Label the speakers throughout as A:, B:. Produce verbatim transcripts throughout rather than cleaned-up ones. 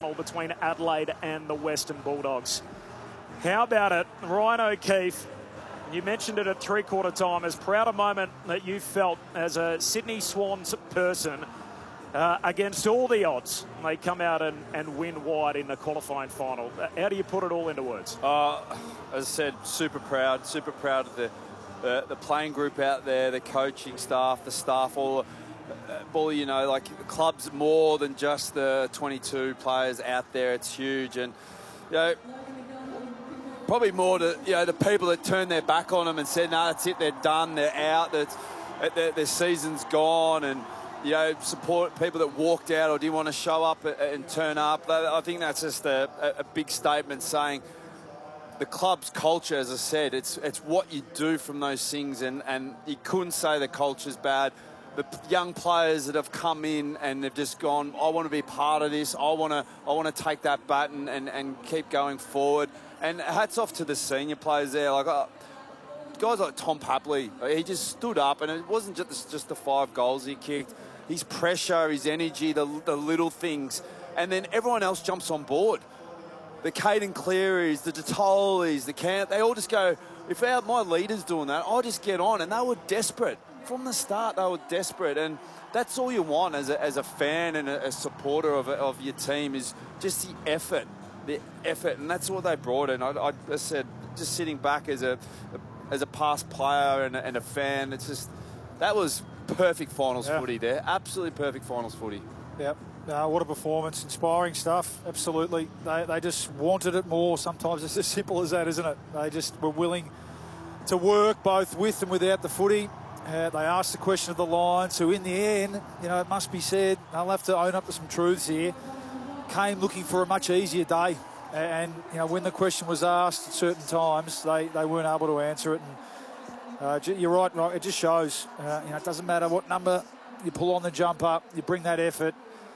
A: between Adelaide and the Western Bulldogs. How about it, Ryan O'Keefe? You mentioned it at three-quarter time. As proud a moment that you felt as a Sydney Swans person uh, against all the odds. They come out and, and win wide in the qualifying final. How do you put it all into words?
B: Uh, as I said, super proud, super proud of the, the, the playing group out there, the coaching staff, the staff, all uh, all, you know, like the club's more than just the twenty-two players out there. It's huge. And, you know, probably more to, you know, the people that turned their back on them and said, no, that's it, they're done, they're out, that's, their, their season's gone. And, you know, support people that walked out or didn't want to show up and turn up. I think that's just a, a big statement saying the club's culture, as I said, it's it's what you do from those things. And, and you couldn't say the culture's bad. The young players that have come in and they've just gone, I want to be part of this. I want to I want to take that baton and, and keep going forward. And hats off to the senior players there. Like uh, guys like Tom Papley, he just stood up, and it wasn't just, just the five goals he kicked. His pressure, his energy, the, the little things. And then everyone else jumps on board. The Caden Clearys, the Detolis, the Camp, they all just go, if our, my leader's doing that, I'll just get on. And they were desperate. From the start, they were desperate. And that's all you want as a, as a fan and a, a supporter of, of your team is just the effort. The effort. And that's what they brought in. I, I, I said, just sitting back as a, as a past player and a, and a fan, it's just, that was perfect finals yeah. footy there. Absolutely perfect finals footy.
C: Yep. Uh, what a performance. Inspiring stuff. Absolutely. They, they just wanted it more. Sometimes it's as simple as that, isn't it? They just were willing to work both with and without the footy. Uh, they asked the question of the Lions, who in the end, you know, it must be said, they'll have to own up to some truths here, came looking for a much easier day. And, you know, when the question was asked at certain times, they, they weren't able to answer it. And uh, you're right, right, it just shows, uh, you know, it doesn't matter what number you pull on the jump up, you bring that effort,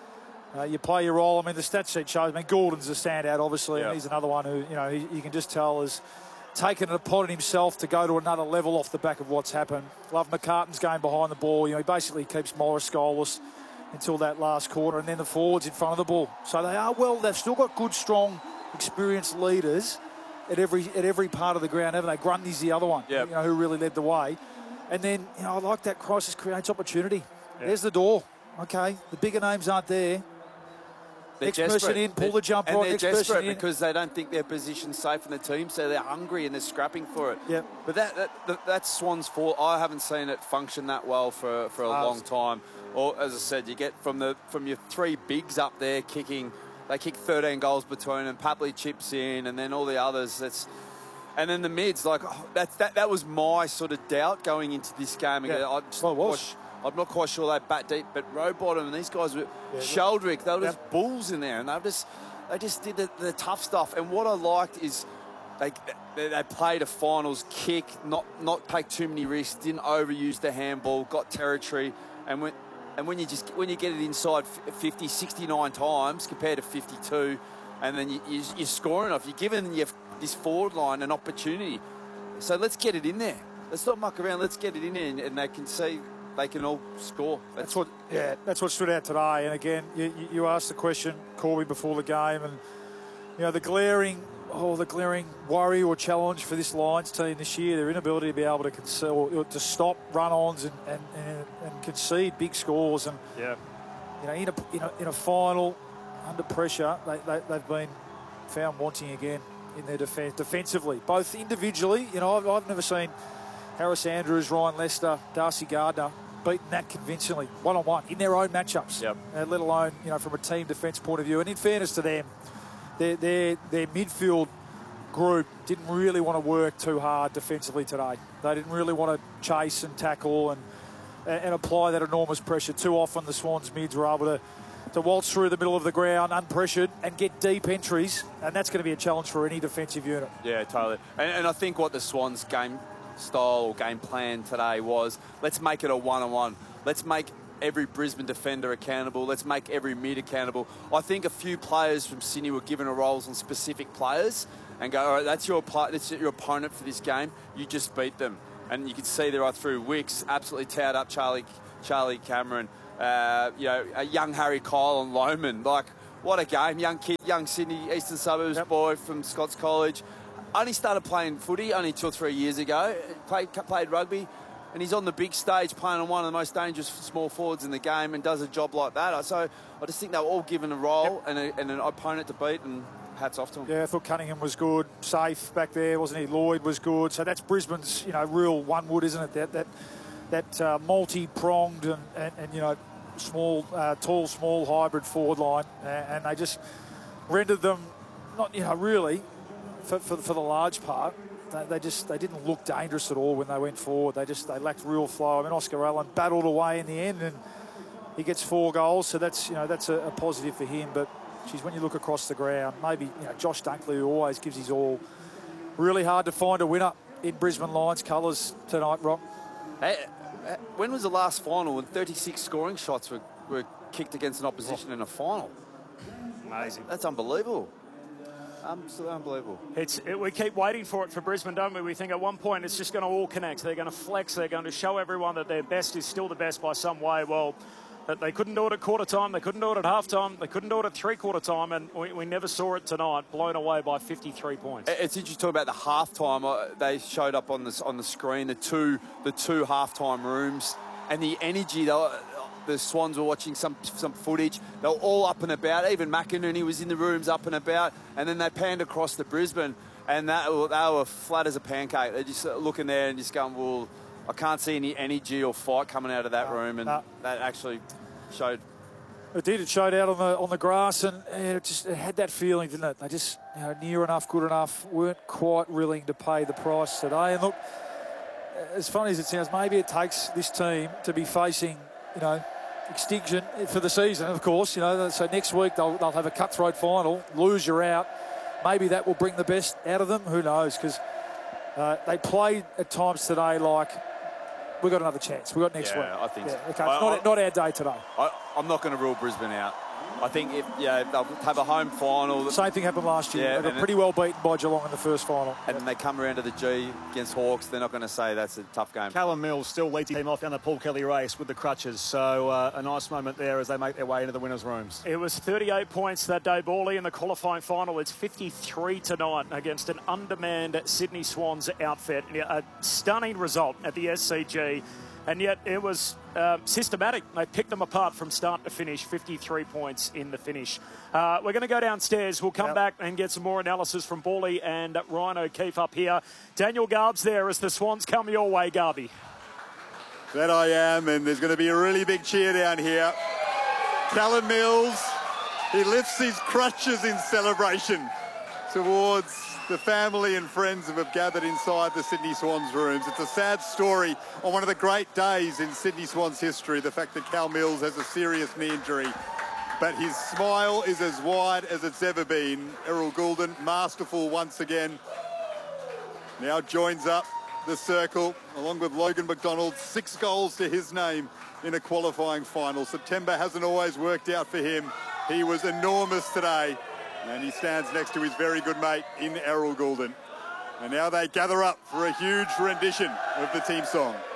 C: uh, you play your role. I mean, the stat sheet shows, I mean, Gordon's a standout, obviously, yep. and he's another one who, you know, he, you can just tell is taken it upon himself to go to another level off the back of what's happened. Love McCartan's game behind the ball. You know, he basically keeps Morris goalless until that last quarter, and then the forwards in front of the ball. So they are well. They've still got good, strong, experienced leaders at every at every part of the ground, haven't they? Grundy's the other one, yep. you know, who really led the way. And then, you know, I like that crisis creates opportunity. Yep. There's the door. Okay, the bigger names aren't there.
B: They're
C: next
B: desperate.
C: person in, pull
B: they're,
C: the jump
B: and
C: right,
B: they're
C: next
B: desperate
C: person in.
B: because they don't think their position's safe in the team, so they're hungry and they're scrapping for it.
C: Yep.
B: But that, that, that that's Swans' fault. I haven't seen it function that well for, for a uh, long time. Or, as I said, you get from the from your three bigs up there kicking, they kick thirteen goals between them, Papley chips in, and then all the others. That's And then the mids, like, oh, that, that that was my sort of doubt going into this game.
C: Yeah.
B: I just
C: well, it was.
B: Watched, I'm not quite sure they bat deep, but Rowbottom and these guys were yeah, Sheldrick, they were just yep. bulls in there, and they just they just did the, the tough stuff. And what I liked is they, they they played a finals kick, not not take too many risks, didn't overuse the handball, got territory, and when and when you just when you get it inside fifty, sixty-nine times compared to fifty-two, and then you, you, you're scoring off, you're giving your, this forward line an opportunity. So let's get it in there. Let's not muck around. Let's get it in there, and, and they can see. They can all score.
C: That's, that's what, yeah, that's what stood out today. And again, you, you asked the question, Corby, before the game, and you know the glaring, oh, the glaring worry or challenge for this Lions team this year, their inability to be able to concede, or to stop run-ons and, and, and, and concede big scores. And
A: yeah,
C: you know, in a in a, in a final under pressure, they, they they've been found wanting again in their defence defensively, both individually. You know, I've, I've never seen Harris Andrews, Ryan Lester, Darcy Gardner beaten that convincingly, one-on-one, in their own matchups,
A: yep.
C: uh, let alone, you know, from a team defence point of view. And in fairness to them, their, their, their midfield group didn't really want to work too hard defensively today. They didn't really want to chase and tackle and, and apply that enormous pressure. Too often the Swans mids were able to, to waltz through the middle of the ground unpressured and get deep entries, and that's going to be a challenge for any defensive unit.
B: Yeah, totally. And, and I think what the Swans game style or game plan today was, let's make it a one-on-one. Let's make every Brisbane defender accountable. Let's make every mid accountable. I think a few players from Sydney were given a roles on specific players and go, all right, that's your play, that's your opponent for this game. You just beat them. And you can see there right through Wicks absolutely towed up Charlie Charlie Cameron, uh, you know, a young Harry Kyle and Lohman. Like, what a game. Young kid, young Sydney, Eastern Suburbs
C: Yep.
B: boy from Scots College. Only started playing footy only two or three years ago. Played, played rugby. And he's on the big stage playing on one of the most dangerous small forwards in the game and does a job like that. So I just think they were all given a role yep. and, a, and an opponent to beat, and hats off to him.
C: Yeah, I thought Cunningham was good, safe back there, wasn't he? Lloyd was good. So that's Brisbane's, you know, real one wood, isn't it? That that that uh, multi-pronged and, and, and, you know, small, uh, tall, small hybrid forward line. And, and they just rendered them, not, you know, really, for, for, for the large part, They, they just they didn't look dangerous at all when they went forward. They just they lacked real flow. I mean, Oscar Allen battled away in the end, and he gets four goals. So that's you know that's a, a positive for him. But geez, when you look across the ground, maybe you know Josh Dunkley, who always gives his all, really hard to find a winner in Brisbane Lions colours tonight, Rock.
B: Hey, when was the last final when thirty-six scoring shots were, were kicked against an opposition oh. in a final?
A: Amazing.
B: That's unbelievable. Absolutely unbelievable.
A: It's, it, we keep waiting for it for Brisbane, don't we? We think at one point it's just going to all connect. They're going to flex. They're going to show everyone that their best is still the best by some way. Well, that they couldn't do it at quarter time. They couldn't do it at half time. They couldn't do it at three quarter time. And we, we never saw it tonight, blown away by fifty-three points.
B: It's interesting talking about the half time. They showed up on this on the screen, the two the two half time rooms, and the energy. They were, the Swans were watching some some footage. They were all up and about. Even McInerney was in the rooms up and about. And then they panned across to Brisbane, and that, they were flat as a pancake. They're just looking there and just going, well, I can't see any energy or fight coming out of that
C: no,
B: room. And
C: no.
B: that actually showed.
C: It did. It showed out on the on the grass, and it just it had that feeling, didn't it? They just you know, near enough, good enough, weren't quite willing to pay the price today. And look, as funny as it sounds, maybe it takes this team to be facing, you know, extinction for the season, of course. You know, so next week they'll, they'll have a cutthroat final. Lose, you're out. Maybe that will bring the best out of them. Who knows? Because uh, they played at times today like we've got another chance. We've got next
B: yeah,
C: week.
B: I think
C: yeah,
B: so.
C: Okay,
B: I,
C: it's not,
B: I,
C: not our day today.
B: I, I'm not going to rule Brisbane out. I think if yeah, they'll have a home final.
C: Same thing happened last year.
B: Yeah,
C: they got pretty well beaten by Geelong in the first final.
B: And then they come around to the G against Hawks. They're not going to say that's a tough game.
D: Callum Mills still leads the team off down the Paul Kelly race with the crutches. So uh, a nice moment there as they make their way into the winners' rooms.
A: It was thirty-eight points that day, Bally, in the qualifying final. It's fifty-three tonight against an undermanned Sydney Swans outfit. A stunning result at the S C G. And yet it was uh, systematic. They picked them apart from start to finish, fifty-three points in the finish. Uh, we're going to go downstairs. We'll come yep. back and get some more analysis from Bally and Ryan O'Keefe up here. Daniel Garb's there as the Swans come your way, Garby.
E: That I am, and there's going to be a really big cheer down here. Callum Mills, he lifts his crutches in celebration towards the family and friends who have gathered inside the Sydney Swans rooms. It's a sad story on one of the great days in Sydney Swans history, the fact that Cal Mills has a serious knee injury. But his smile is as wide as it's ever been. Errol Goulden, masterful once again, now joins up the circle along with Logan McDonald. Six goals to his name in a qualifying final. September hasn't always worked out for him. He was enormous today. And he stands next to his very good mate in Errol Goulden. And now they gather up for a huge rendition of the team song.